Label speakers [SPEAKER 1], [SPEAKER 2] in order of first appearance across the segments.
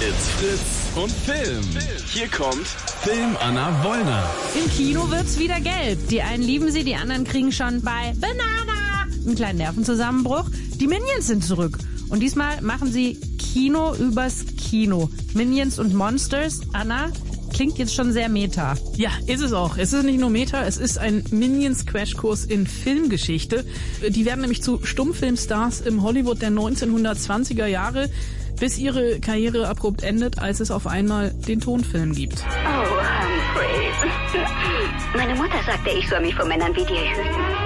[SPEAKER 1] Hits, Fritz und Film. Hier kommt Film Anna Wollner.
[SPEAKER 2] Im Kino wird's wieder gelb. Die einen lieben sie, die anderen kriegen schon bei Banana einen kleinen Nervenzusammenbruch. Die Minions sind zurück. Und diesmal machen sie Kino übers Kino. Minions und Monsters. Anna, klingt jetzt schon sehr meta.
[SPEAKER 3] Ja, ist es auch. Es ist nicht nur Meta, es ist ein Minions-Crashkurs in Filmgeschichte. Die werden nämlich zu Stummfilmstars im Hollywood der 1920er Jahre, bis ihre Karriere abrupt endet, als es auf einmal den Tonfilm gibt.
[SPEAKER 4] Oh, Humphrey. Meine Mutter sagte, ich soll mich vor Männern wie dir hüten.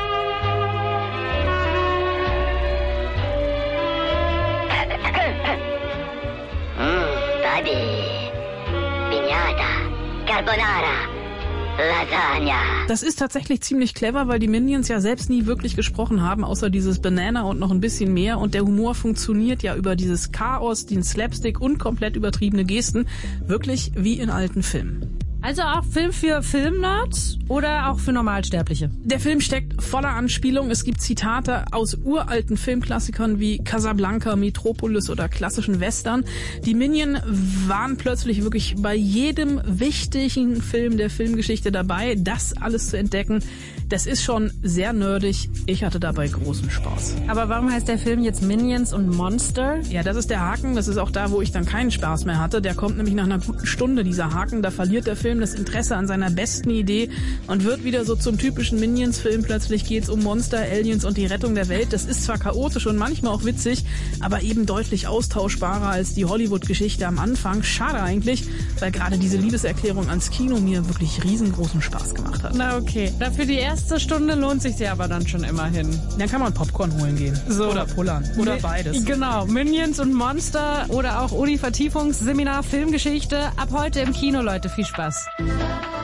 [SPEAKER 4] Buddy. Piñata. Carbonara. Lasagna.
[SPEAKER 3] Das ist tatsächlich ziemlich clever, weil die Minions ja selbst nie wirklich gesprochen haben, außer dieses Banana und noch ein bisschen mehr. Und der Humor funktioniert ja über dieses Chaos, den Slapstick und komplett übertriebene Gesten, wirklich wie in alten Filmen.
[SPEAKER 2] Also auch Film für Filmnerds oder auch für Normalsterbliche?
[SPEAKER 3] Der Film steckt voller Anspielung. Es gibt Zitate aus uralten Filmklassikern wie Casablanca, Metropolis oder klassischen Western. Die Minions waren plötzlich wirklich bei jedem wichtigen Film der Filmgeschichte dabei. Das alles zu entdecken, das ist schon sehr nerdig. Ich hatte dabei großen Spaß.
[SPEAKER 2] Aber warum heißt der Film jetzt Minions und Monster?
[SPEAKER 3] Ja, das ist der Haken. Das ist auch da, wo ich dann keinen Spaß mehr hatte. Der kommt nämlich nach einer guten Stunde, dieser Haken. Da verliert der Film das Interesse an seiner besten Idee und wird wieder so zum typischen Minions-Film. Plötzlich geht's um Monster, Aliens und die Rettung der Welt. Das ist zwar chaotisch und manchmal auch witzig, aber eben deutlich austauschbarer als die Hollywood-Geschichte am Anfang. Schade eigentlich, weil gerade diese Liebeserklärung ans Kino mir wirklich riesengroßen Spaß gemacht hat.
[SPEAKER 2] Na okay, dafür die erste Stunde lohnt sich ja aber dann schon immerhin.
[SPEAKER 3] Dann kann man Popcorn holen gehen.
[SPEAKER 2] So.
[SPEAKER 3] Oder pullern. Oder beides.
[SPEAKER 2] Genau, Minions und Monster oder auch Uni-Vertiefungsseminar Filmgeschichte. Ab heute im Kino, Leute. Viel Spaß.